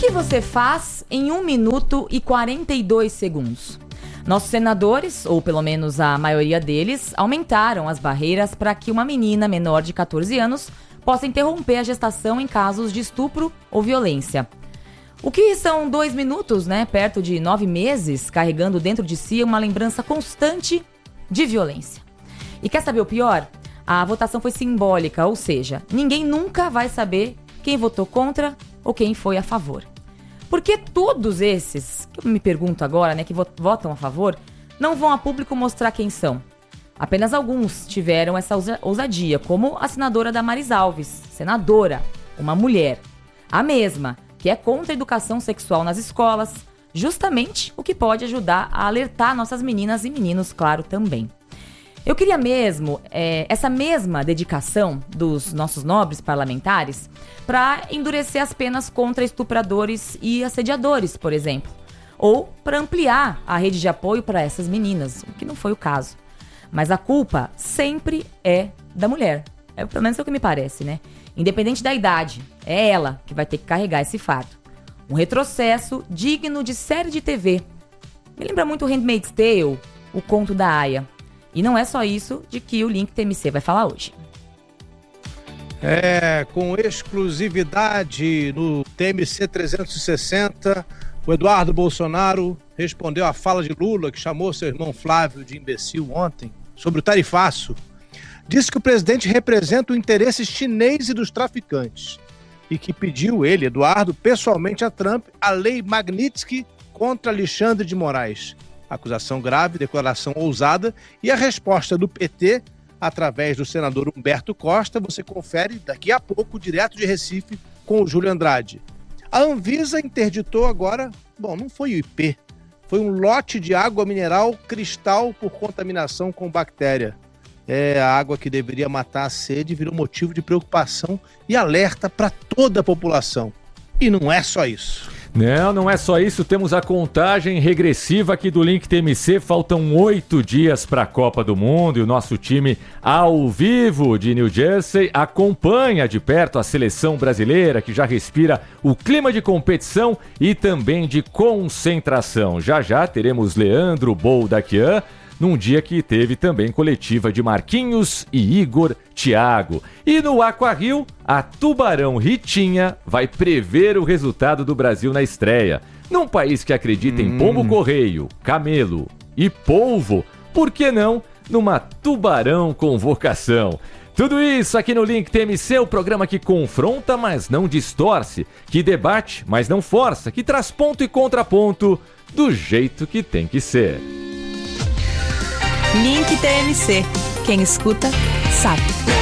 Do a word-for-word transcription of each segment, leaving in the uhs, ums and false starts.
que você faz em um minuto e quarenta e dois segundos? Nossos senadores, ou pelo menos a maioria deles, aumentaram as barreiras para que uma menina menor de catorze anos possa interromper a gestação em casos de estupro ou violência. O que são dois minutos, né, perto de nove meses, carregando dentro de si uma lembrança constante de violência. E quer saber o pior? A votação foi simbólica, ou seja, ninguém nunca vai saber quem votou contra ou quem foi a favor. Porque todos esses, que eu me pergunto agora, né, que votam a favor, não vão a público mostrar quem são. Apenas alguns tiveram essa ousadia, como a senadora Damares Alves, senadora, uma mulher. A mesma, que é contra a educação sexual nas escolas, justamente o que pode ajudar a alertar nossas meninas e meninos, claro, também. Eu queria mesmo é, essa mesma dedicação dos nossos nobres parlamentares para endurecer as penas contra estupradores e assediadores, por exemplo. Ou para ampliar a rede de apoio para essas meninas, o que não foi o caso. Mas a culpa sempre é da mulher. É, pelo menos é o que me parece, né? Independente da idade, é ela que vai ter que carregar esse fardo. Um retrocesso digno de série de T V. Me lembra muito o Handmaid's Tale, o conto da Aya. E não é só isso de que o Link T M C vai falar hoje. É, com exclusividade no T M C trezentos e sessenta, o Eduardo Bolsonaro respondeu à fala de Lula, que chamou seu irmão Flávio de imbecil ontem, sobre o tarifaço. Disse que o presidente representa o interesse chinês e dos traficantes e que pediu ele, Eduardo, pessoalmente a Trump a lei Magnitsky contra Alexandre de Moraes. Acusação grave, declaração ousada e a resposta do P T, através do senador Humberto Costa, você confere daqui a pouco, direto de Recife, com o Júlio Andrade. A Anvisa interditou agora, bom, não foi o I P, foi um lote de água mineral Cristal por contaminação com bactéria. É, a água que deveria matar a sede virou motivo de preocupação e alerta para toda a população. E não é só isso. Não, não é só isso, temos a contagem regressiva aqui do Link T M C, faltam oito dias para a Copa do Mundo e o nosso time ao vivo de New Jersey acompanha de perto a seleção brasileira que já respira o clima de competição e também de concentração. Já já teremos Leandro Boldaquian, num dia que teve também coletiva de Marquinhos e Igor Thiago. E no Aquario, a Tubarão Ritinha vai prever o resultado do Brasil na estreia. Num país que acredita hum. em pombo-correio, camelo e polvo, por que não numa Tubarão Convocação? Tudo isso aqui no Link T M C, o programa que confronta, mas não distorce, que debate, mas não força, que traz ponto e contraponto do jeito que tem que ser. Link T M C. Quem escuta, sabe.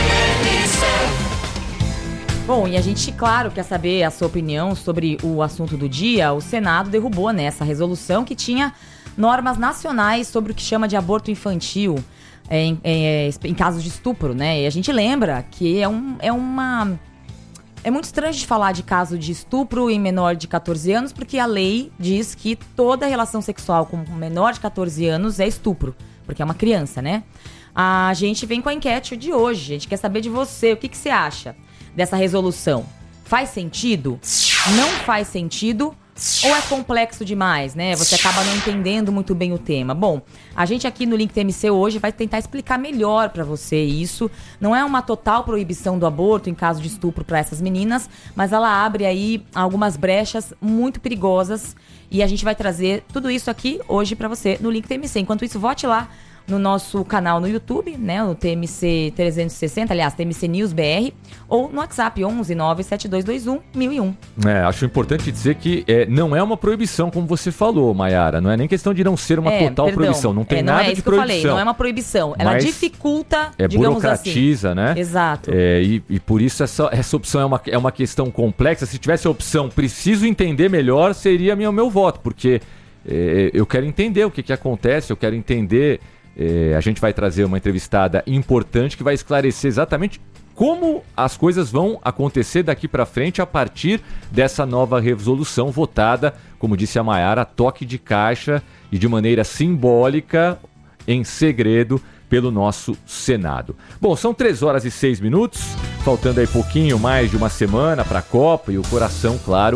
Bom, e a gente, claro, quer saber a sua opinião sobre o assunto do dia. O Senado derrubou, né, essa resolução que tinha normas nacionais sobre o que chama de aborto infantil em, em, em casos de estupro, né? E a gente lembra que é, um, é uma... É muito estranho de falar de caso de estupro em menor de catorze anos, porque a lei diz que toda relação sexual com um menor de catorze anos é estupro, porque é uma criança, né? A gente vem com a enquete de hoje. A gente quer saber de você. O que, que você acha dessa resolução? Faz sentido? Não faz sentido? Ou é complexo demais, né? Você acaba não entendendo muito bem o tema. Bom, a gente aqui no Link T M C hoje vai tentar explicar melhor pra você isso. Não é uma total proibição do aborto em caso de estupro para essas meninas, mas ela abre aí algumas brechas muito perigosas e a gente vai trazer tudo isso aqui hoje pra você no Link T M C. Enquanto isso, vote lá no nosso canal no YouTube, né, o T M C trezentos e sessenta, aliás, T M C News B R, ou no WhatsApp onze nove sete dois dois um mil e um. É, acho importante dizer que é, não é uma proibição, como você falou, Mayara, não é nem questão de não ser uma é, total perdão, proibição, não tem é, não nada é de proibição. Eu falei, não é uma proibição, ela dificulta, é, digamos burocratiza, assim. né? Exato. É, e, e por isso essa, essa opção é uma, é uma questão complexa. Se tivesse a opção, preciso entender melhor, seria o meu, meu voto, porque é, eu quero entender o que, que acontece, eu quero entender... É, a gente vai trazer uma entrevistada importante que vai esclarecer exatamente como as coisas vão acontecer daqui para frente a partir dessa nova resolução votada, como disse a Mayara, a toque de caixa e de maneira simbólica, em segredo, pelo nosso Senado. Bom, são três horas e seis minutos, faltando aí pouquinho mais de uma semana para a Copa e o coração, claro,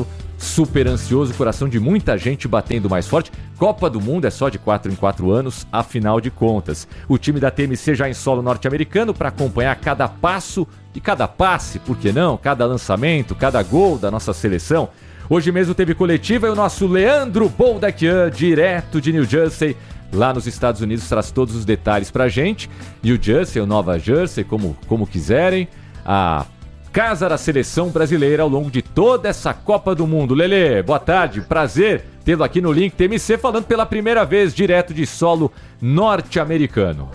super ansioso, coração de muita gente batendo mais forte. Copa do Mundo é só de quatro em quatro anos, afinal de contas. O time da T M C já em solo norte-americano para acompanhar cada passo e cada passe, por que não? Cada lançamento, cada gol da nossa seleção. Hoje mesmo teve coletiva e o nosso Leandro Boldaquian, direto de New Jersey, lá nos Estados Unidos, traz todos os detalhes pra gente. New Jersey ou Nova Jersey, como, como quiserem. A casa da seleção brasileira ao longo de toda essa Copa do Mundo. Lelê, boa tarde, prazer tê-lo aqui no Link T M C, falando pela primeira vez direto de solo norte-americano.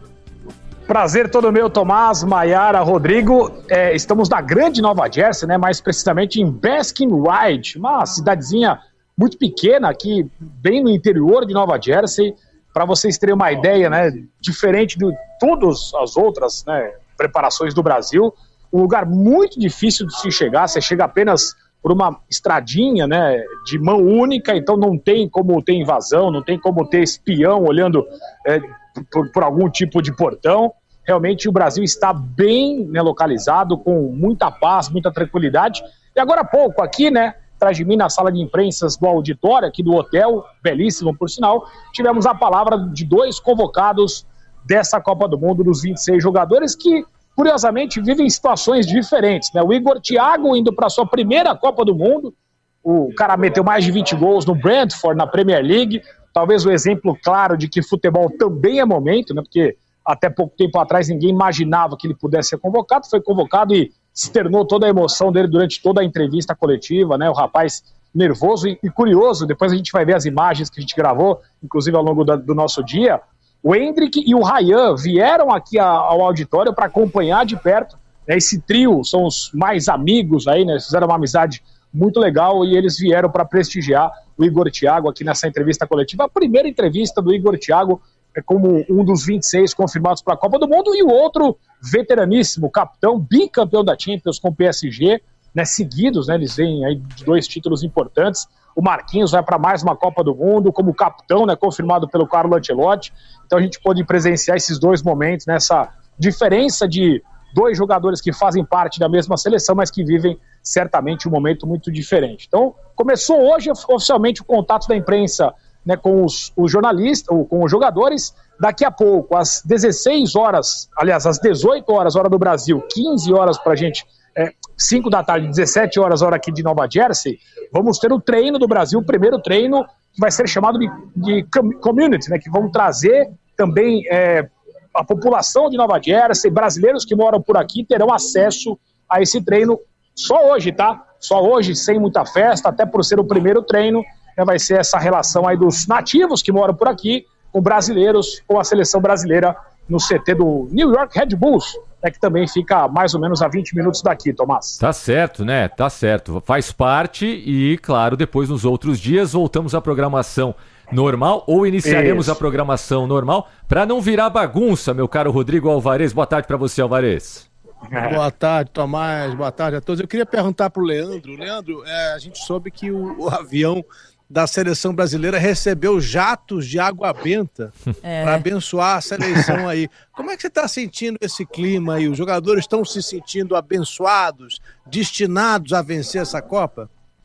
Prazer todo meu, Tomás, Maiara, Rodrigo. É, estamos na grande Nova Jersey, né? Mais precisamente em Baskin Ridge, uma cidadezinha muito pequena aqui, bem no interior de Nova Jersey. Para vocês terem uma ideia, né? Diferente de todas as outras, né, preparações do Brasil, um lugar muito difícil de se chegar. Você chega apenas por uma estradinha, né, de mão única, então não tem como ter invasão, não tem como ter espião olhando é, por, por algum tipo de portão. Realmente o Brasil está bem, né, localizado, com muita paz, muita tranquilidade. E agora há pouco, aqui, né, atrás de mim, na sala de imprensas do auditório, aqui do hotel, belíssimo por sinal, tivemos a palavra de dois convocados dessa Copa do Mundo, dos vinte e seis jogadores que, curiosamente, vivem situações diferentes, né? O Igor Thiago indo para a sua primeira Copa do Mundo, o cara meteu mais de vinte gols no Brentford, na Premier League, talvez o exemplo claro de que futebol também é momento, né? Porque até pouco tempo atrás ninguém imaginava que ele pudesse ser convocado, foi convocado e externou toda a emoção dele durante toda a entrevista coletiva, né? O rapaz nervoso e, e curioso, depois a gente vai ver as imagens que a gente gravou, inclusive ao longo da, do nosso dia. O Endrick e o Ryan vieram aqui a, ao auditório para acompanhar de perto, né? Esse trio são os mais amigos aí, né? Fizeram uma amizade muito legal e eles vieram para prestigiar o Igor Thiago aqui nessa entrevista coletiva, a primeira entrevista do Igor Thiago é como um dos vinte e seis confirmados para a Copa do Mundo, e o outro veteraníssimo, capitão, bicampeão da Champions com o P S G, né, seguidos, né, eles vêm aí de dois títulos importantes. O Marquinhos vai para mais uma Copa do Mundo como capitão, né, confirmado pelo Carlo Ancelotti. Então a gente pôde presenciar esses dois momentos, nessa diferença de dois jogadores que fazem parte da mesma seleção, mas que vivem certamente um momento muito diferente. Então começou hoje oficialmente o contato da imprensa, né, com os, os jornalistas, ou com os jogadores. Daqui a pouco, às dezesseis horas, aliás, às dezoito horas, hora do Brasil, quinze horas pra gente, é, cinco da tarde, dezessete horas, hora aqui de Nova Jersey, vamos ter o treino do Brasil, o primeiro treino que vai ser chamado de, de community, né, que vão trazer também é, a população de Nova Jersey, brasileiros que moram por aqui terão acesso a esse treino só hoje, tá? Só hoje, sem muita festa, até por ser o primeiro treino. Vai ser essa relação aí dos nativos que moram por aqui com brasileiros, com a seleção brasileira no C T do New York Red Bulls, né, que também fica mais ou menos a vinte minutos daqui, Tomás. Tá certo, né? Tá certo. Faz parte e, claro, depois nos outros dias voltamos à programação normal ou iniciaremos Isso. a programação normal para não virar bagunça, meu caro Rodrigo Alvarez. Boa tarde para você, Alvarez. É. Boa tarde, Tomás. Boa tarde a todos. Eu queria perguntar pro Leandro. Leandro, é, a gente soube que o, o avião da seleção brasileira recebeu jatos de água benta é. para abençoar a seleção aí. Como é que você está sentindo esse clima aí? Os jogadores estão se sentindo abençoados, destinados a vencer essa Copa?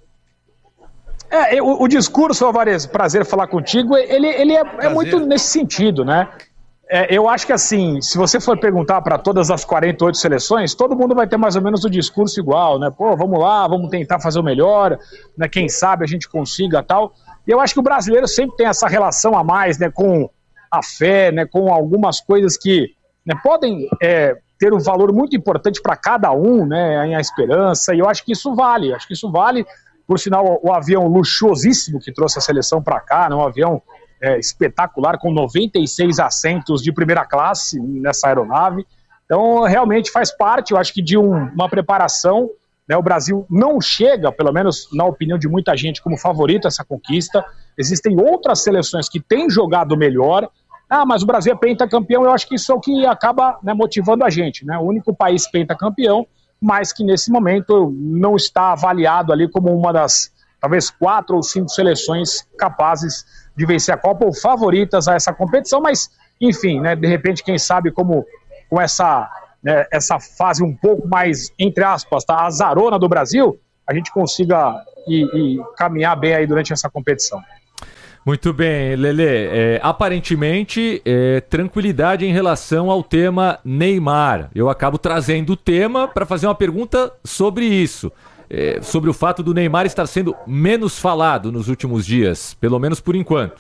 É, o, o discurso, Alvarez, prazer falar contigo, ele, ele é, é muito nesse sentido, né? É, eu acho que assim, se você for perguntar para todas as quarenta e oito seleções, todo mundo vai ter mais ou menos o discurso igual, né? Pô, vamos lá, vamos tentar fazer o melhor, né? Quem sabe a gente consiga tal. E eu acho que o brasileiro sempre tem essa relação a mais, né? Com a fé, né? Com algumas coisas que, né, podem é, ter um valor muito importante para cada um, né? A esperança, e eu acho que isso vale, acho que isso vale. Por sinal, o, o avião luxuosíssimo que trouxe a seleção para cá, né? Um avião É, espetacular, com noventa e seis assentos de primeira classe nessa aeronave. Então, realmente faz parte, eu acho que de um, uma preparação, né? O Brasil não chega, pelo menos na opinião de muita gente, como favorito a essa conquista. Existem outras seleções que têm jogado melhor. Ah, mas o Brasil é pentacampeão. Eu acho que isso é o que acaba, né, motivando a gente, né? O único país pentacampeão, mas que nesse momento não está avaliado ali como uma das, talvez, quatro ou cinco seleções capazes de vencer a Copa ou favoritas a essa competição, mas, enfim, né, de repente, quem sabe, como com essa, né, essa fase um pouco mais, entre aspas, tá, azarona do Brasil, a gente consiga e, e caminhar bem aí durante essa competição. Muito bem, Lelê. É, aparentemente, é, tranquilidade em relação ao tema Neymar. Eu acabo trazendo o tema para fazer uma pergunta sobre isso. É, sobre o fato do Neymar estar sendo menos falado nos últimos dias, pelo menos por enquanto.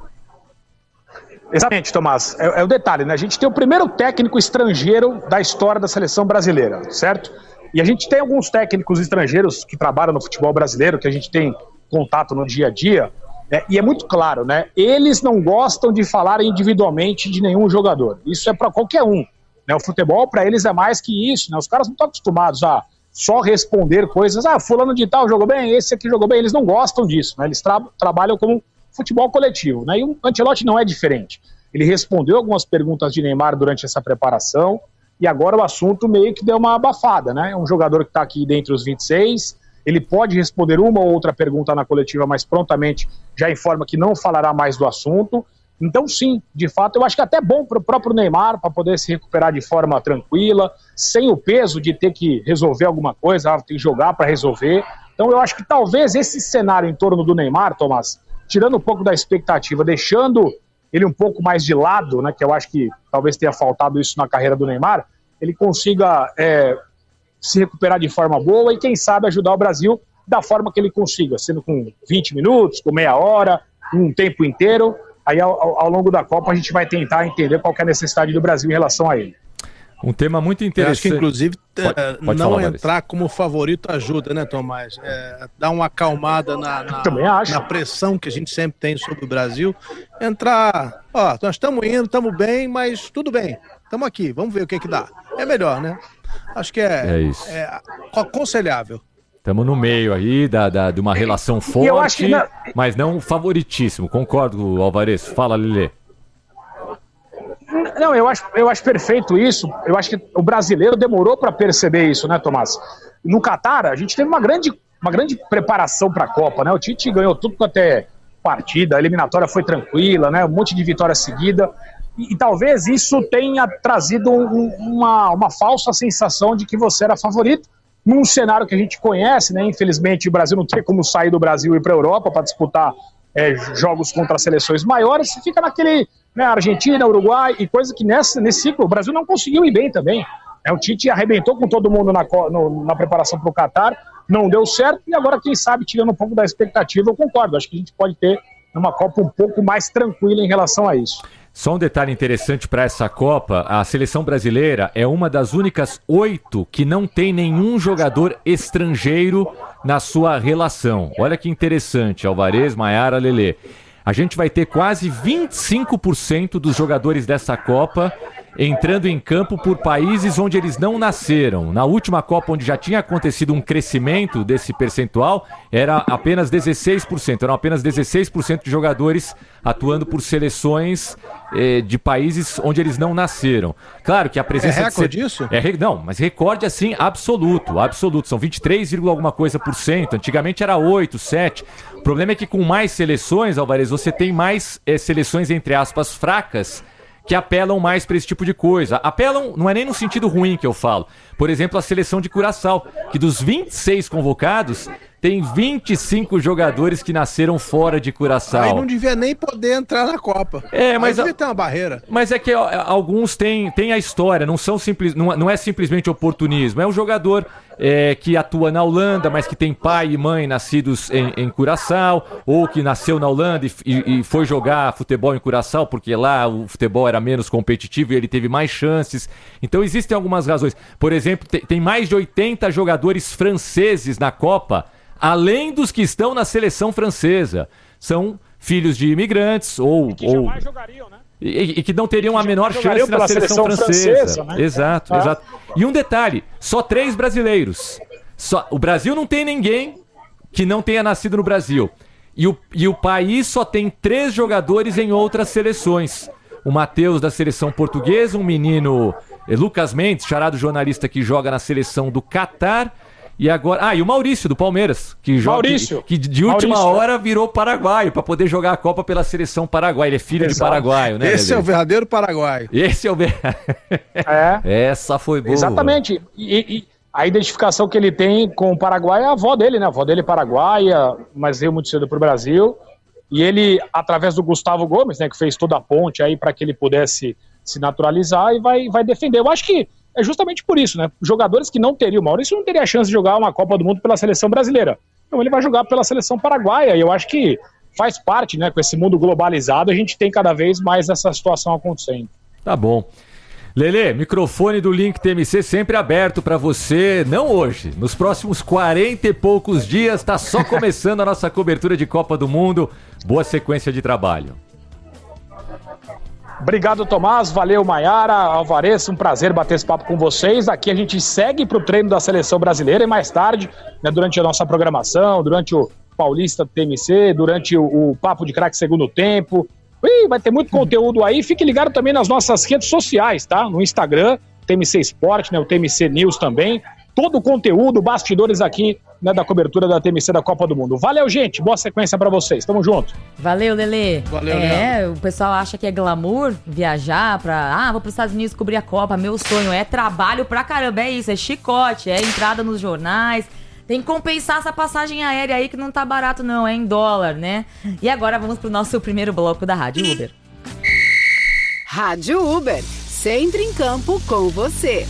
Exatamente, Tomás. É, é o detalhe, né? A gente tem o primeiro técnico estrangeiro da história da seleção brasileira, certo? E a gente tem alguns técnicos estrangeiros que trabalham no futebol brasileiro, que a gente tem contato no dia a dia, né? E é muito claro, né? Eles não gostam de falar individualmente de nenhum jogador. Isso é para qualquer um, né? O futebol, para eles, é mais que isso, né? Os caras não estão acostumados a só responder coisas. Ah, fulano de tal jogou bem, esse aqui jogou bem. Eles não gostam disso, né? Eles tra- trabalham como futebol coletivo, né? E o Ancelotti não é diferente. Ele respondeu algumas perguntas de Neymar durante essa preparação e agora o assunto meio que deu uma abafada, né? É um jogador que está aqui dentre os vinte e seis, ele pode responder uma ou outra pergunta na coletiva, mas prontamente já informa que não falará mais do assunto. Então sim, de fato, eu acho que é até bom para o próprio Neymar, para poder se recuperar de forma tranquila, sem o peso de ter que resolver alguma coisa, ah, tem que jogar para resolver. Então eu acho que talvez esse cenário em torno do Neymar, Tomás, tirando um pouco da expectativa, deixando ele um pouco mais de lado, né, que eu acho que talvez tenha faltado isso na carreira do Neymar, ele consiga é, se recuperar de forma boa e quem sabe ajudar o Brasil da forma que ele consiga, sendo com vinte minutos, com meia hora, um tempo inteiro. Aí ao, ao longo da Copa a gente vai tentar entender qual que é a necessidade do Brasil em relação a ele. Um tema muito interessante. Eu acho que, inclusive, pode, pode não falar, entrar Maurício. como favorito ajuda, né, Tomás? É, dar uma acalmada na, na, Também acho. na pressão que a gente sempre tem sobre o Brasil. Entrar, ó, nós estamos indo, estamos bem, mas tudo bem. Estamos aqui, vamos ver o que que dá. É melhor, né? Acho que é, É isso. é aconselhável. Estamos no meio aí da, da, de uma relação forte, eu acho que não- mas não favoritíssimo. Concordo, Alvarez. Fala, Lelê. Não, eu acho, eu acho perfeito isso. Eu acho que o brasileiro demorou para perceber isso, né, Tomás? No Catar, a gente teve uma grande, uma grande preparação para a Copa, né? O Tite ganhou tudo quanto é partida, a eliminatória foi tranquila, né? Um monte de vitória seguida. E, e talvez isso tenha trazido um, uma, uma falsa sensação de que você era favorito, num cenário que a gente conhece, né? Infelizmente, o Brasil não tem como sair do Brasil e ir para a Europa para disputar é, jogos contra seleções maiores, fica naquele, né, Argentina, Uruguai, e coisa que nessa, nesse ciclo o Brasil não conseguiu ir bem também. É, o Tite arrebentou com todo mundo na, no, na preparação para o Catar, não deu certo, e agora, quem sabe, tirando um pouco da expectativa, eu concordo. Acho que a gente pode ter uma Copa um pouco mais tranquila em relação a isso. Só um detalhe interessante para essa Copa, a seleção brasileira é uma das únicas oito que não tem nenhum jogador estrangeiro na sua relação. Olha que interessante, Alvarez, Maiara, Lelê. A gente vai ter quase vinte e cinco por cento dos jogadores dessa Copa entrando em campo por países onde eles não nasceram. Na última Copa, onde já tinha acontecido um crescimento desse percentual, era apenas dezesseis por cento. Eram apenas dezesseis por cento de jogadores atuando por seleções eh, de países onde eles não nasceram. Claro que a presença... É recorde de... isso? É, não, mas recorde assim absoluto, absoluto. São vinte e três, alguma coisa por cento. Antigamente era oito, sete. O problema é que com mais seleções, Alvarez, você tem mais eh, seleções, entre aspas, fracas, que apelam mais para esse tipo de coisa. Apelam, não é nem no sentido ruim que eu falo. Por exemplo, a seleção de Curaçao, que dos vinte e seis convocados, tem vinte e cinco jogadores que nasceram fora de Curaçao. Aí não devia nem poder entrar na Copa. É, mas Aí devia ter uma barreira. Mas é que ó, alguns têm, têm a história, não são simples, não, não é simplesmente oportunismo. É um jogador é, que atua na Holanda, mas que tem pai e mãe nascidos em, em Curaçao, ou que nasceu na Holanda e, e, e foi jogar futebol em Curaçao, porque lá o futebol era menos competitivo e ele teve mais chances. Então existem algumas razões. Por exemplo, tem, tem mais de oitenta jogadores franceses na Copa, além dos que estão na seleção francesa. São filhos de imigrantes ou... Que ou... jamais jogariam, né? E, e que não teriam a menor jogariam chance na pela seleção, seleção francesa. francesa, né? Exato, É. exato. E um detalhe, só três brasileiros. Só, o Brasil não tem ninguém que não tenha nascido no Brasil. E o, e o país só tem três jogadores em outras seleções. O Matheus da seleção portuguesa, um menino, eh, Lucas Mendes, charado jornalista que joga na seleção do Catar. E agora, ah, e o Maurício do Palmeiras, que joga Maurício. que, que de última Maurício. hora virou paraguaio para poder jogar a Copa pela seleção paraguaia. Ele é filho Exato. de paraguaio, né? Esse é o Lelê? verdadeiro Paraguai. Esse é o ver- É. Essa foi boa. Exatamente. E, e a identificação que ele tem com o Paraguai é a avó dele, né? A avó dele é paraguaia, mas veio muito cedo para o Brasil. E ele, através do Gustavo Gomes, né, que fez toda a ponte aí para que ele pudesse se naturalizar e vai, vai defender. Eu acho que é justamente por isso, né? Jogadores que não teriam, o Maurício não teria a chance de jogar uma Copa do Mundo pela seleção brasileira. Então ele vai jogar pela seleção paraguaia, e eu acho que faz parte, né? Com esse mundo globalizado, a gente tem cada vez mais essa situação acontecendo. Tá bom. Lelê, microfone do Link T M C sempre aberto para você, não hoje, nos próximos quarenta e poucos dias, tá só começando a nossa cobertura de Copa do Mundo. Boa sequência de trabalho. Obrigado, Tomás, valeu, Maiara, Alvarez, um prazer bater esse papo com vocês. Aqui a gente segue para o treino da seleção brasileira e mais tarde, né, durante a nossa programação, durante o Paulista T M C, durante o, o Papo de Craque Segundo Tempo. Ih, vai ter muito conteúdo aí. Fique ligado também nas nossas redes sociais, tá? No Instagram, T M C Sport, né? O T M C News também. Todo o conteúdo, bastidores aqui, né, da cobertura da T M C da Copa do Mundo. Valeu, gente. Boa sequência pra vocês. Tamo junto. Valeu, Lelê. Valeu, É, Leandro. o pessoal acha que é glamour viajar pra... Ah, vou pros Estados Unidos cobrir a Copa. Meu sonho é trabalho pra caramba. É isso, é chicote, é entrada nos jornais... Tem que compensar essa passagem aérea aí que não tá barato não, é em dólar, né? E agora vamos pro nosso primeiro bloco da Rádio Uber. Rádio Uber, sempre em campo com você.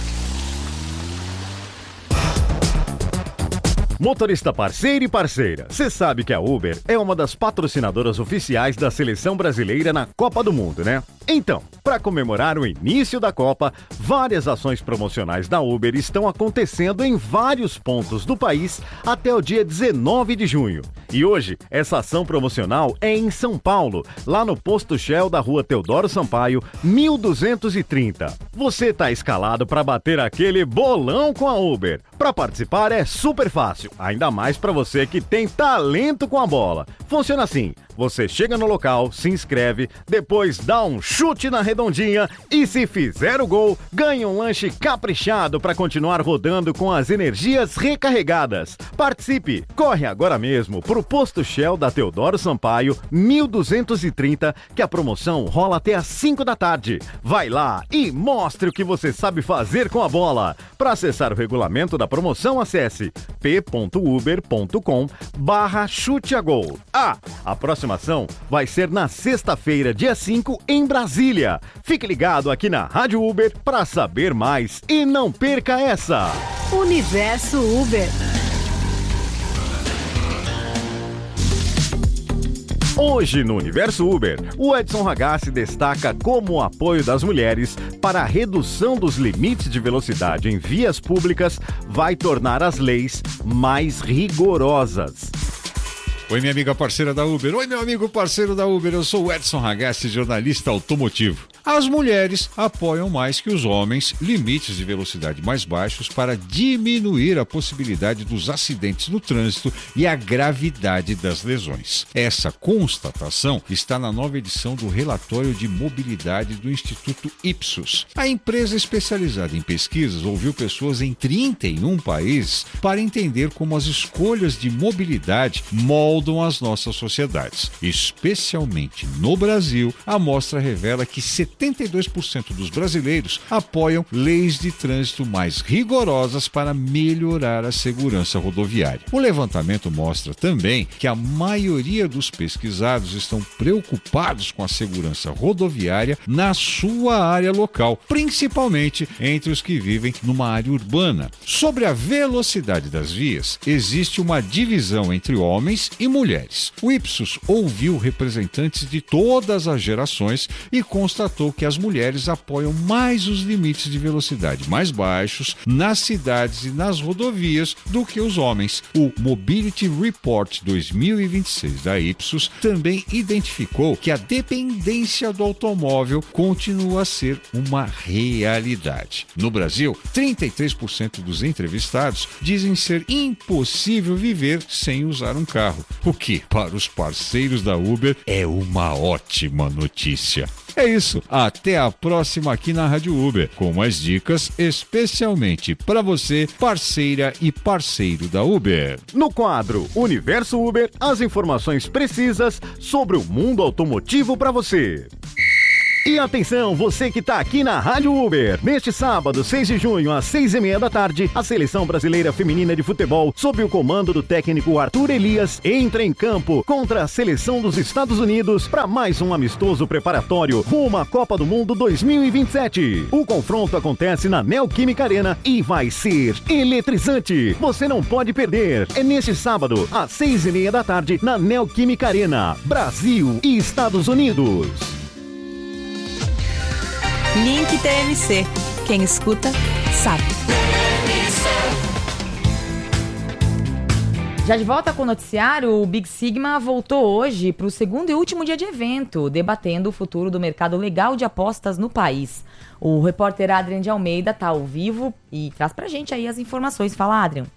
Motorista parceiro e parceira, você sabe que a Uber é uma das patrocinadoras oficiais da seleção brasileira na Copa do Mundo, né? Então, para comemorar o início da Copa, várias ações promocionais da Uber estão acontecendo em vários pontos do país até o dia dezenove de junho. E hoje, essa ação promocional é em São Paulo, lá no posto Shell da rua Teodoro Sampaio, mil duzentos e trinta. Você tá escalado para bater aquele bolão com a Uber. Para participar é super fácil, ainda mais para você que tem talento com a bola. Funciona assim: você chega no local, se inscreve, depois dá um chute na redondinha e, se fizer o gol, ganha um lanche caprichado para continuar rodando com as energias recarregadas. Participe! Corre agora mesmo pro posto Shell da Teodoro Sampaio, mil duzentos e trinta, que a promoção rola até às cinco da tarde. Vai lá e mostre o que você sabe fazer com a bola. Para acessar o regulamento da promoção, acesse p.uber.com barra chute a gol. Ah, a próxima ação vai ser na sexta-feira, dia cinco, em Brasília. Fique ligado aqui na Rádio Uber para saber mais e não perca essa. Universo Uber. Hoje no Universo Uber, o Edson Ragazzi destaca como o apoio das mulheres para a redução dos limites de velocidade em vias públicas vai tornar as leis mais rigorosas. Oi, minha amiga parceira da Uber. Oi, meu amigo parceiro da Uber. Eu sou o Edson Ragazzi, jornalista automotivo. As mulheres apoiam mais que os homens limites de velocidade mais baixos para diminuir a possibilidade dos acidentes no trânsito e a gravidade das lesões. Essa constatação está na nova edição do relatório de mobilidade do Instituto Ipsos. A empresa especializada em pesquisas ouviu pessoas em trinta e um países para entender como as escolhas de mobilidade moldam as nossas sociedades. Especialmente no Brasil, a amostra revela que setenta e dois por cento dos brasileiros apoiam leis de trânsito mais rigorosas para melhorar a segurança rodoviária. O levantamento mostra também que a maioria dos pesquisados estão preocupados com a segurança rodoviária na sua área local, principalmente entre os que vivem numa área urbana. Sobre a velocidade das vias, existe uma divisão entre homens e mulheres. O Ipsos ouviu representantes de todas as gerações e constatou que as mulheres apoiam mais os limites de velocidade mais baixos nas cidades e nas rodovias do que os homens. O Mobility Report dois mil e vinte e seis da Ipsos também identificou que a dependência do automóvel continua a ser uma realidade. No Brasil, trinta e três por cento dos entrevistados dizem ser impossível viver sem usar um carro, o que, para os parceiros da Uber, é uma ótima notícia. É isso, até a próxima aqui na Rádio Uber, com mais dicas especialmente para você, parceira e parceiro da Uber. No quadro Universo Uber, as informações precisas sobre o mundo automotivo para você. E atenção, você que tá aqui na Rádio Uber. Neste sábado, seis de junho, às seis e meia da tarde, a Seleção Brasileira Feminina de Futebol, sob o comando do técnico Arthur Elias, entra em campo contra a Seleção dos Estados Unidos para mais um amistoso preparatório rumo à Copa do Mundo dois mil e vinte e sete. O confronto acontece na Neoquímica Arena e vai ser eletrizante. Você não pode perder. É neste sábado, às seis e meia da tarde, na Neoquímica Arena, Brasil e Estados Unidos. Link T M C. Quem escuta, sabe. Já de volta com o noticiário, o Big Sigma voltou hoje para o segundo e último dia de evento, debatendo o futuro do mercado legal de apostas no país. O repórter Adrian de Almeida está ao vivo e traz pra gente aí as informações. Fala, Adrian.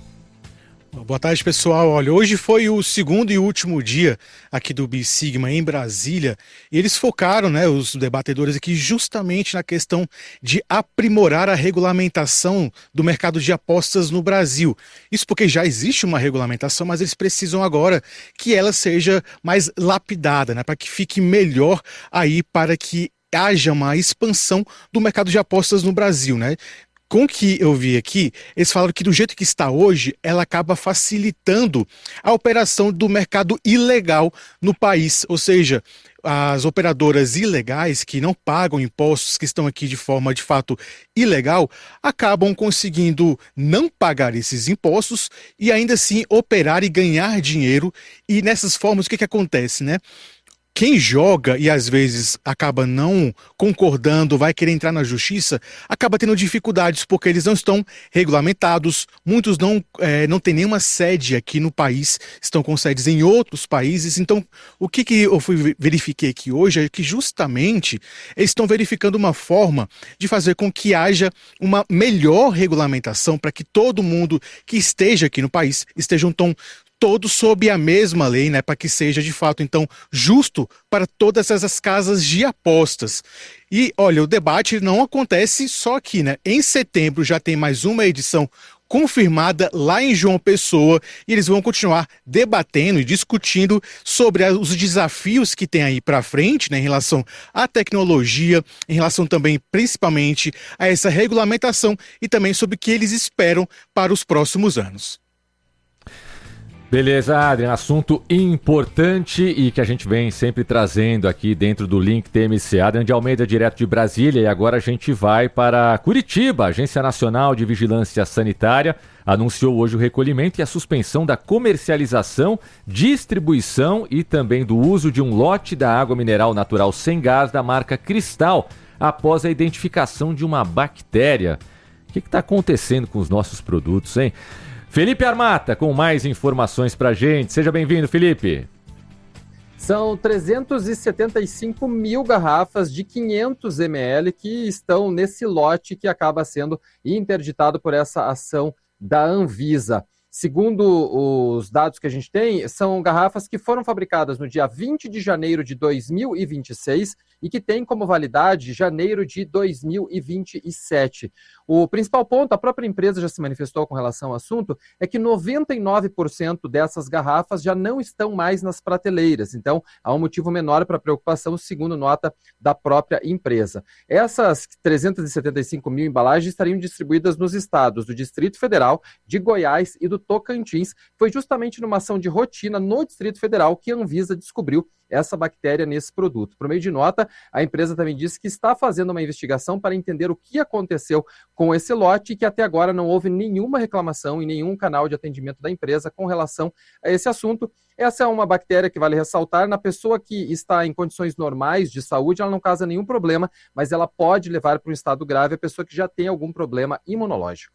Boa tarde, pessoal. Olha, hoje foi o segundo e último dia aqui do Big Sigma em Brasília e eles focaram, né, os debatedores aqui justamente na questão de aprimorar a regulamentação do mercado de apostas no Brasil. Isso porque já existe uma regulamentação, mas eles precisam agora que ela seja mais lapidada, né, para que fique melhor aí, para que haja uma expansão do mercado de apostas no Brasil, né? Com o que eu vi aqui, eles falaram que do jeito que está hoje, ela acaba facilitando a operação do mercado ilegal no país. Ou seja, as operadoras ilegais que não pagam impostos, que estão aqui de forma de fato ilegal, acabam conseguindo não pagar esses impostos e ainda assim operar e ganhar dinheiro. E nessas formas, o que, que acontece, né? Quem joga e às vezes acaba não concordando, vai querer entrar na justiça, acaba tendo dificuldades porque eles não estão regulamentados, muitos não, é, não têm nenhuma sede aqui no país, estão com sedes em outros países. Então, o que, que eu fui, verifiquei aqui hoje é que justamente eles estão verificando uma forma de fazer com que haja uma melhor regulamentação para que todo mundo que esteja aqui no país esteja um tom todos sob a mesma lei, né, para que seja de fato então justo para todas essas casas de apostas. E olha, o debate não acontece só aqui, né? Em setembro já tem mais uma edição confirmada lá em João Pessoa e eles vão continuar debatendo e discutindo sobre os desafios que tem aí para frente, né, em relação à tecnologia, em relação também principalmente a essa regulamentação e também sobre o que eles esperam para os próximos anos. Beleza, Adrian, assunto importante e que a gente vem sempre trazendo aqui dentro do Link T M C. Adrian de Almeida, direto de Brasília, e agora a gente vai para Curitiba. A Agência Nacional de Vigilância Sanitária anunciou hoje o recolhimento e a suspensão da comercialização, distribuição e também do uso de um lote da água mineral natural sem gás da marca Cristal, após a identificação de uma bactéria. O que está acontecendo com os nossos produtos, hein? Felipe Armata, com mais informações pra gente. Seja bem-vindo, Felipe. São trezentos e setenta e cinco mil garrafas de quinhentos mililitros que estão nesse lote que acaba sendo interditado por essa ação da Anvisa. Segundo os dados que a gente tem, são garrafas que foram fabricadas no dia vinte de janeiro de dois mil e vinte e seis e que têm como validade janeiro de dois mil e vinte e sete. O principal ponto, a própria empresa já se manifestou com relação ao assunto, é que noventa e nove por cento dessas garrafas já não estão mais nas prateleiras. Então, há um motivo menor para preocupação, segundo nota da própria empresa. Essas trezentos e setenta e cinco mil embalagens estariam distribuídas nos estados do Distrito Federal, de Goiás e do Tocantins. Foi justamente numa ação de rotina no Distrito Federal que a Anvisa descobriu essa bactéria nesse produto. Por meio de nota, a empresa também disse que está fazendo uma investigação para entender o que aconteceu com esse lote e que até agora não houve nenhuma reclamação em nenhum canal de atendimento da empresa com relação a esse assunto. Essa é uma bactéria que, vale ressaltar, na pessoa que está em condições normais de saúde, ela não causa nenhum problema, mas ela pode levar para um estado grave a pessoa que já tem algum problema imunológico.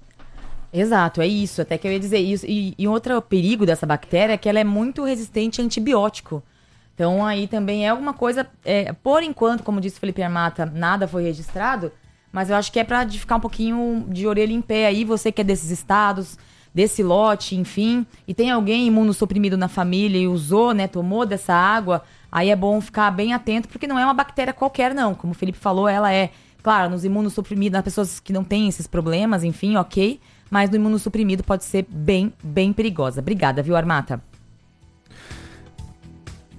Exato, é isso, até que eu ia dizer isso. E, e outro perigo dessa bactéria é que ela é muito resistente a antibiótico. Então aí também é alguma coisa, é, por enquanto, como disse o Felipe Armata, nada foi registrado, mas eu acho que é para ficar um pouquinho de orelha em pé aí, você que é desses estados, desse lote, enfim, e tem alguém imunossuprimido na família e usou, né, tomou dessa água, aí é bom ficar bem atento, porque não é uma bactéria qualquer não, como o Felipe falou, ela é, claro, nos imunossuprimidos, nas pessoas que não têm esses problemas, enfim, ok, mas no imunossuprimido pode ser bem, bem perigosa. Obrigada, viu, Armata?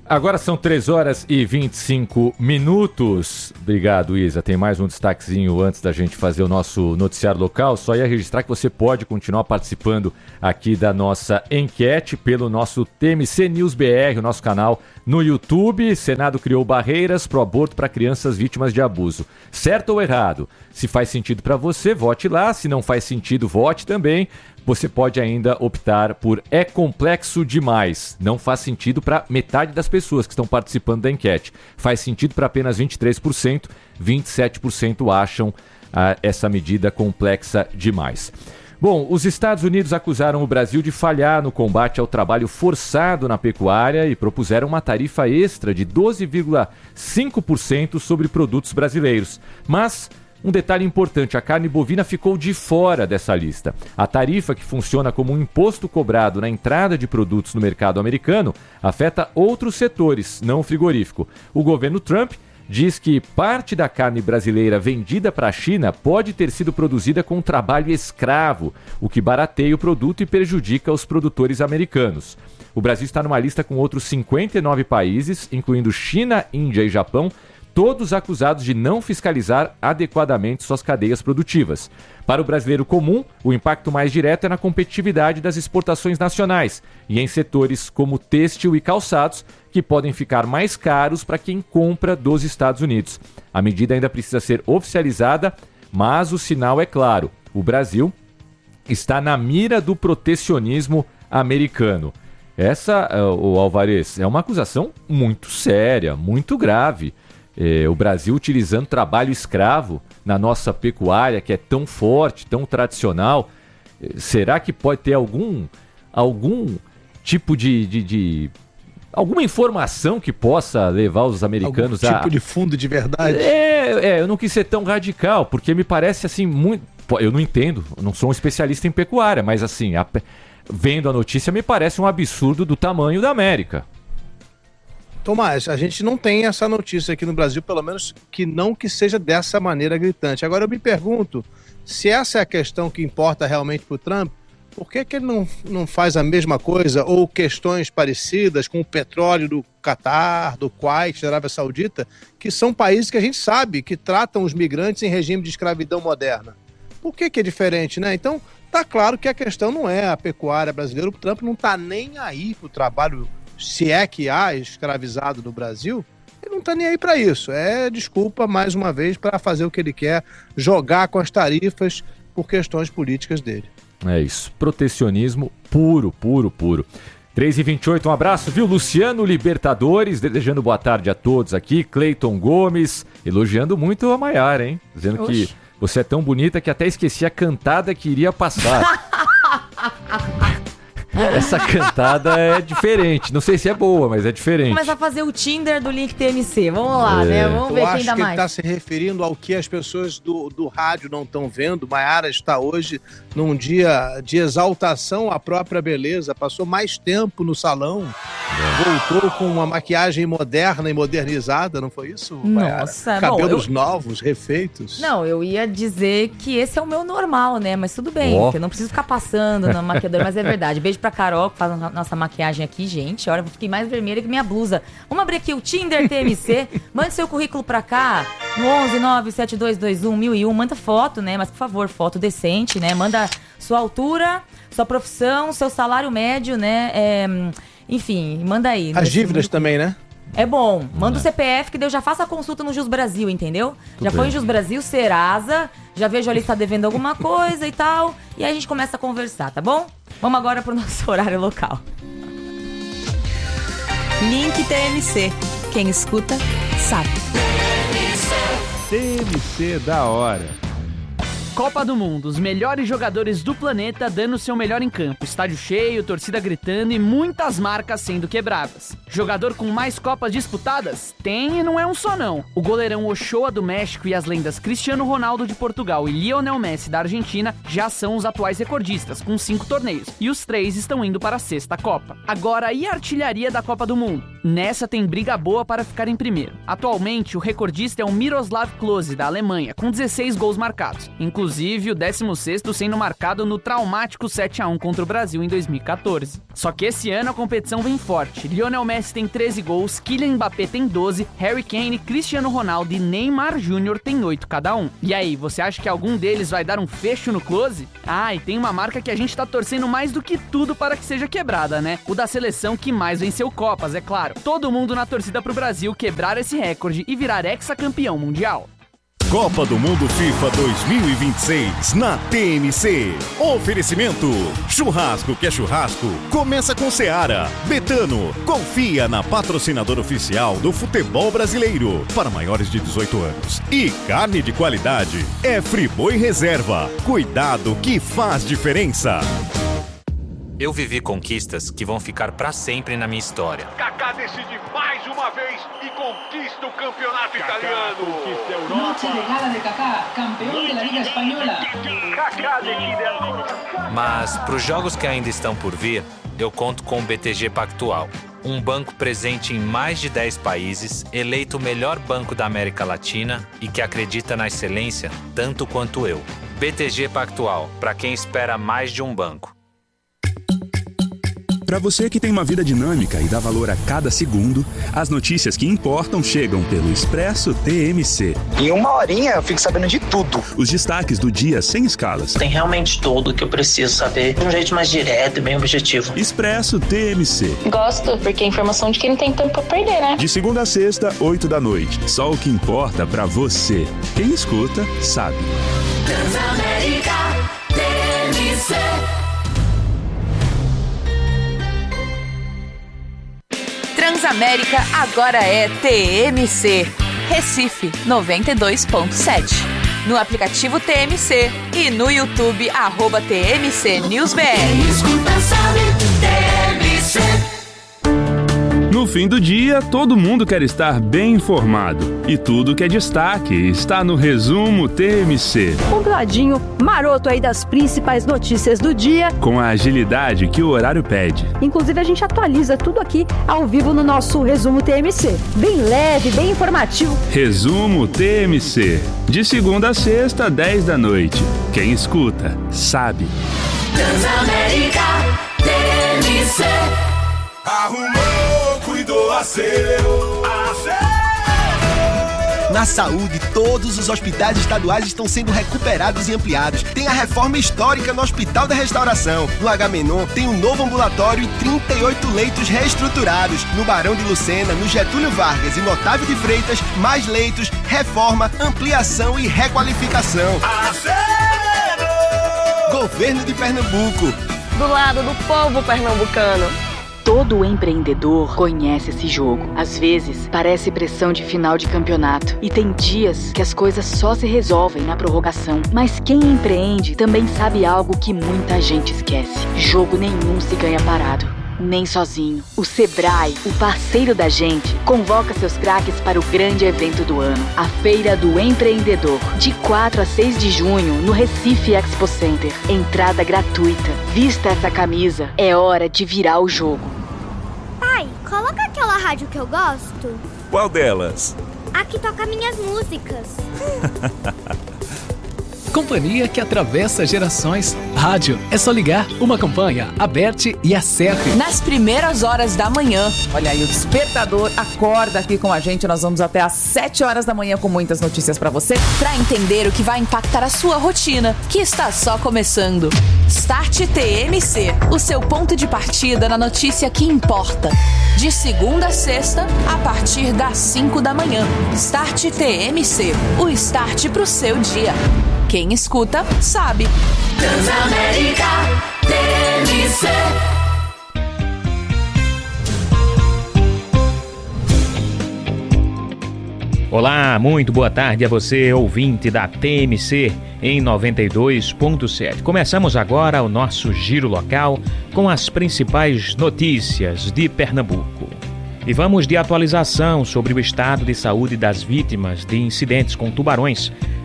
Agora são três horas e vinte e cinco minutos. Obrigado, Isa. Tem mais um destaquezinho antes da gente fazer o nosso noticiário local. Só ia registrar que você pode continuar participando aqui da nossa enquete pelo nosso T M C News B R, o nosso canal no YouTube. Senado criou barreiras pro aborto para crianças vítimas de abuso. Certo ou errado? Se faz sentido para você, vote lá. Se não faz sentido, vote também. Você pode ainda optar por é complexo demais. Não faz sentido para metade das pessoas que estão participando da enquete. Faz sentido para apenas vinte e três por cento, vinte e sete por cento acham ah, essa medida complexa demais. Bom, os Estados Unidos acusaram o Brasil de falhar no combate ao trabalho forçado na pecuária e propuseram uma tarifa extra de doze vírgula cinco por cento sobre produtos brasileiros. Mas um detalhe importante, a carne bovina ficou de fora dessa lista. A tarifa, que funciona como um imposto cobrado na entrada de produtos no mercado americano, afeta outros setores, não o frigorífico. O governo Trump diz que parte da carne brasileira vendida para a China pode ter sido produzida com trabalho escravo, o que barateia o produto e prejudica os produtores americanos. O Brasil está numa lista com outros cinquenta e nove países, incluindo China, Índia e Japão, todos acusados de não fiscalizar adequadamente suas cadeias produtivas. Para o brasileiro comum, o impacto mais direto é na competitividade das exportações nacionais e em setores como têxtil e calçados, que podem ficar mais caros para quem compra dos Estados Unidos. A medida ainda precisa ser oficializada, mas o sinal é claro: o Brasil está na mira do protecionismo americano. Essa, o Alvarez, é uma acusação muito séria, muito grave. É, o Brasil utilizando trabalho escravo na nossa pecuária, que é tão forte, tão tradicional. Será que pode ter algum, algum tipo de, de, de... alguma informação que possa levar os americanos algum a... tipo de fundo de verdade? É, é, eu não quis ser tão radical, porque me parece assim muito... Eu não entendo, eu não sou um especialista em pecuária, mas assim, a... vendo a notícia, me parece um absurdo do tamanho da América. Tomás, a gente não tem essa notícia aqui no Brasil, pelo menos que não que seja dessa maneira gritante. Agora eu me pergunto, se essa é a questão que importa realmente para o Trump, por que, que ele não, não faz a mesma coisa ou questões parecidas com o petróleo do Catar, do Kuwait, da Arábia Saudita, que são países que a gente sabe que tratam os migrantes em regime de escravidão moderna? Por que, que é diferente, né? Então, tá claro que a questão não é a pecuária brasileira, o Trump não tá nem aí pro trabalho, se é que há escravizado no Brasil, ele não está nem aí para isso. É desculpa, mais uma vez, para fazer o que ele quer, jogar com as tarifas por questões políticas dele. É isso, protecionismo puro, puro, puro. três e vinte e oito, um abraço, viu? Luciano Libertadores, desejando boa tarde a todos aqui. Cleiton Gomes, elogiando muito a Maiara, hein? Dizendo Oxi. que você é tão bonita que até esqueci a cantada que iria passar. Essa cantada é diferente. Não sei se é boa, mas é diferente. Vamos começar a fazer o Tinder do Link T M C. Vamos lá, é. né? Vamos ver Eu quem dá acho que mais. ele está se referindo ao que as pessoas do, do rádio não estão vendo. Maiara está hoje num dia de exaltação à própria beleza. Passou mais tempo no salão. É. Voltou com uma maquiagem moderna e modernizada, não foi isso, Maiara? Nossa, Cabelos bom, eu... novos, refeitos. Não, eu ia dizer que esse é o meu normal, né? Mas tudo bem, oh. porque eu não preciso ficar passando no maquiador, mas é verdade. Beijo pra Carol, que faz a nossa maquiagem aqui, gente. Olha, eu fiquei mais vermelha que minha blusa. Vamos abrir aqui o Tinder T M C. Mande seu currículo pra cá, no onze nove sete dois dois um mil e um. Manda foto, né? Mas, por favor, foto decente, né? Manda sua altura, sua profissão, seu salário médio, né? É, enfim, manda aí. As dívidas mundo... também, né? É bom, manda o C P F que eu já faço a consulta no Jus Brasil, entendeu? Tudo já bem. Foi em Jus Brasil, Serasa, já vejo ali se tá devendo alguma coisa e tal, e aí a gente começa a conversar, tá bom? Vamos agora pro nosso horário local. Link T M C. Quem escuta, sabe. T M C da hora. Copa do Mundo, os melhores jogadores do planeta dando seu melhor em campo, estádio cheio, torcida gritando e muitas marcas sendo quebradas. Jogador com mais Copas disputadas? Tem e não é um só não. O goleirão Ochoa do México e as lendas Cristiano Ronaldo de Portugal e Lionel Messi da Argentina já são os atuais recordistas, com cinco torneios, e os três estão indo para a sexta Copa. Agora, e a artilharia da Copa do Mundo? Nessa tem briga boa para ficar em primeiro. Atualmente, o recordista é o Miroslav Klose, da Alemanha, com dezesseis gols marcados. Inclusive, o décimo sexto sendo marcado no traumático sete a um contra o Brasil em dois mil e catorze. Só que esse ano a competição vem forte. Lionel Messi tem treze gols, Kylian Mbappé tem doze, Harry Kane, Cristiano Ronaldo e Neymar Júnior tem oito cada um. E aí, você acha que algum deles vai dar um fecho no Klose? Ah, e tem uma marca que a gente tá torcendo mais do que tudo para que seja quebrada, né? O da seleção que mais venceu Copas, é claro. Todo mundo na torcida pro Brasil quebrar esse recorde e virar hexacampeão mundial. Copa do Mundo FIFA dois mil e vinte e seis na T M C. Oferecimento: churrasco que é churrasco, começa com Seara. Betano, confia na patrocinadora oficial do futebol brasileiro para maiores de dezoito anos. E carne de qualidade é Friboi Reserva. Cuidado que faz diferença. Eu vivi conquistas que vão ficar pra sempre na minha história. Kaká decide mais uma vez e conquista o campeonato Kaká italiano. Conquista a Europa. Noche de gala de Kaká, campeão da Liga Espanhola. Kaká decide a... Mas pros jogos que ainda estão por vir, eu conto com o B T G Pactual. Um banco presente em mais de dez países, eleito o melhor banco da América Latina e que acredita na excelência tanto quanto eu. B T G Pactual, para quem espera mais de um banco. Para você que tem uma vida dinâmica e dá valor a cada segundo, as notícias que importam chegam pelo Expresso T M C. Em uma horinha eu fico sabendo de tudo. Os destaques do dia sem escalas. Tem realmente tudo que eu preciso saber de um jeito mais direto e bem objetivo. Expresso T M C. Gosto, porque é informação de quem não tem tempo pra perder, né? De segunda a sexta, oito da noite. Só o que importa pra você. Quem escuta, sabe. Transamérica T M C. Transamérica agora é T M C. Recife noventa e dois ponto sete. No aplicativo T M C e no YouTube, arroba T M C News B R. Quem escuta sabe, T M C. No fim do dia, todo mundo quer estar bem informado. E tudo que é destaque está no Resumo T M C. Compiladinho maroto aí das principais notícias do dia. Com a agilidade que o horário pede. Inclusive, a gente atualiza tudo aqui ao vivo no nosso Resumo T M C. Bem leve, bem informativo. Resumo T M C. De segunda a sexta, dez da noite. Quem escuta, sabe. Transamérica T M C. Arrumou, cuidou, acerou, acerou. Na saúde, todos os hospitais estaduais estão sendo recuperados e ampliados. Tem a reforma histórica no Hospital da Restauração. No Agamenon tem um novo ambulatório e trinta e oito leitos reestruturados. No Barão de Lucena, no Getúlio Vargas e no Otávio de Freitas, mais leitos, reforma, ampliação e requalificação. Acerou! Governo de Pernambuco. Do lado do povo pernambucano. Todo empreendedor conhece esse jogo. Às vezes, parece pressão de final de campeonato. E tem dias que as coisas só se resolvem na prorrogação. Mas quem empreende também sabe algo que muita gente esquece. Jogo nenhum se ganha parado, nem sozinho. O Sebrae, o parceiro da gente, convoca seus craques para o grande evento do ano, a Feira do Empreendedor, de quatro a seis de junho, no Recife Expo Center. Entrada gratuita. Vista essa camisa, é hora de virar o jogo. Pai, coloca aquela rádio que eu gosto. Qual delas? A que toca minhas músicas. Companhia que atravessa gerações. Rádio, é só ligar, uma campanha, aberte e acerte. Nas primeiras horas da manhã. Olha aí, o despertador acorda aqui com a gente. Nós vamos até às sete horas da manhã com muitas notícias pra você. Pra entender o que vai impactar a sua rotina, que está só começando. Start T M C, o seu ponto de partida na notícia que importa. De segunda a sexta, a partir das cinco da manhã. Start T M C, o start pro seu dia. Quem escuta, sabe. Transamérica T M C. Olá, muito boa tarde a você, ouvinte da T M C em noventa e dois ponto sete. Começamos agora o nosso giro local com as principais notícias de Pernambuco. E vamos de atualização sobre o estado de saúde das vítimas de incidentes com tubarões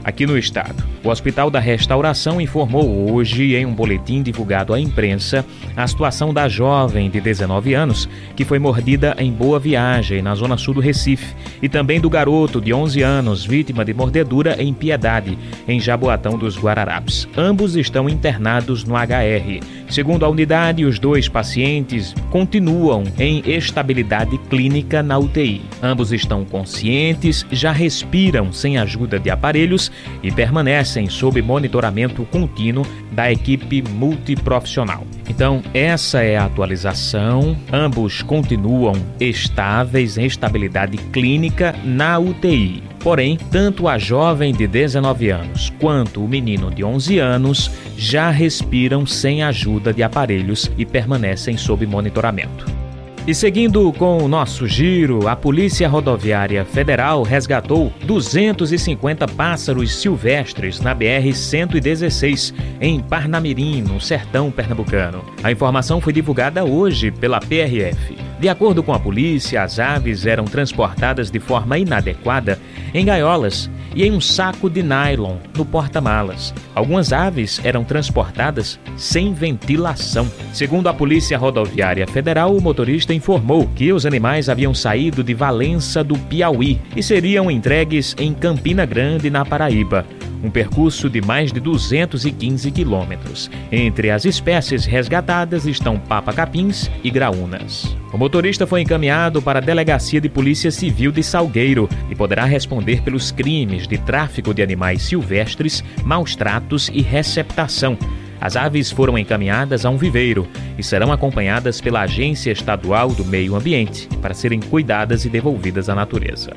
aqui no estado. O Hospital da Restauração informou hoje, em um boletim divulgado à imprensa, a situação da jovem de dezenove anos que foi mordida em Boa Viagem, na zona sul do Recife, e também do garoto de onze anos, vítima de mordedura em Piedade, em Jaboatão dos Guararapes. Ambos estão internados no H R. Segundo a unidade, os dois pacientes continuam em estabilidade clínica na U T I. Ambos estão conscientes, já respiram sem ajuda de aparelhos e permanecem sob monitoramento contínuo da equipe multiprofissional. Então, essa é a atualização. Ambos continuam estáveis em estabilidade clínica na U T I. Porém, tanto a jovem de dezenove anos quanto o menino de onze anos já respiram sem ajuda de aparelhos e permanecem sob monitoramento. E seguindo com o nosso giro, a Polícia Rodoviária Federal resgatou duzentos e cinquenta pássaros silvestres na B R cento e dezesseis, em Parnamirim, no sertão pernambucano. A informação foi divulgada hoje pela P R F. De acordo com a polícia, as aves eram transportadas de forma inadequada em gaiolas e em um saco de nylon no porta-malas. Algumas aves eram transportadas sem ventilação. Segundo a Polícia Rodoviária Federal, o motorista informou que os animais haviam saído de Valença do Piauí e seriam entregues em Campina Grande, na Paraíba. Um percurso de mais de duzentos e quinze quilômetros. Entre as espécies resgatadas estão papa-capins e graúnas. O motorista foi encaminhado para a Delegacia de Polícia Civil de Salgueiro e poderá responder pelos crimes de tráfico de animais silvestres, maus tratos e receptação. As aves foram encaminhadas a um viveiro e serão acompanhadas pela Agência Estadual do Meio Ambiente para serem cuidadas e devolvidas à natureza.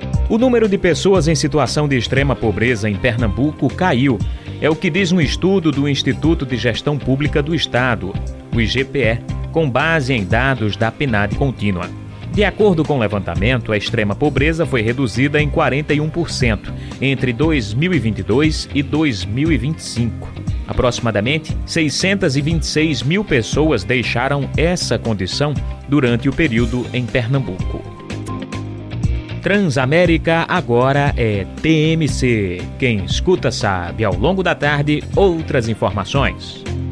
O número de pessoas em situação de extrema pobreza em Pernambuco caiu. É o que diz um estudo do Instituto de Gestão Pública do Estado, o I G P E, com base em dados da PNAD contínua. De acordo com o levantamento, a extrema pobreza foi reduzida em quarenta e um por cento entre dois mil e vinte e dois e dois mil e vinte e cinco. Aproximadamente seiscentas e vinte e seis mil pessoas deixaram essa condição durante o período em Pernambuco. Transamérica agora é T M C. Quem escuta sabe. Ao longo da tarde, outras informações.